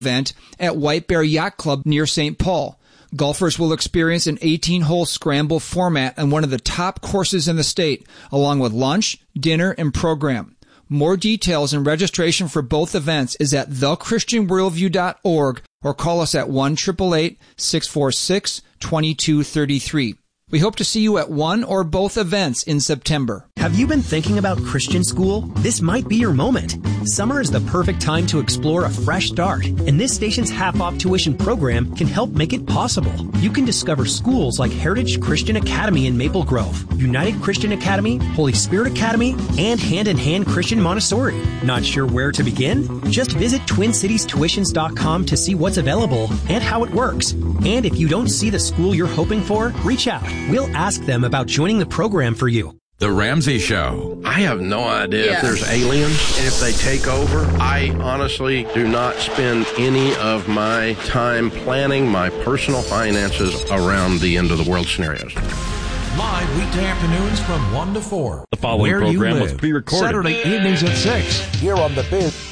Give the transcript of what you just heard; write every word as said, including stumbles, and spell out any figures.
event at White Bear Yacht Club near Saint Paul. Golfers will experience an eighteen-hole scramble format on one of the top courses in the state, along with lunch, dinner, and program. More details and registration for both events is at the christian worldview dot org or call us at one eight eight eight, six four six, two two three three. We hope to see you at one or both events in September. Have you been thinking about Christian school? This might be your moment. Summer is the perfect time to explore a fresh start, and this station's half-off tuition program can help make it possible. You can discover schools like Heritage Christian Academy in Maple Grove, United Christian Academy, Holy Spirit Academy, and Hand in Hand Christian Montessori. Not sure where to begin? Just visit twin cities tuitions dot com to see what's available and how it works. And if you don't see the school you're hoping for, reach out. We'll ask them about joining the program for you. The Ramsey Show. I have no idea yeah. if there's aliens and if they take over. I honestly do not spend any of my time planning my personal finances around the end of the world scenarios. Live weekday afternoons from one to four. The following Where program you was live. pre-recorded Saturday evenings at six. Here on the Biz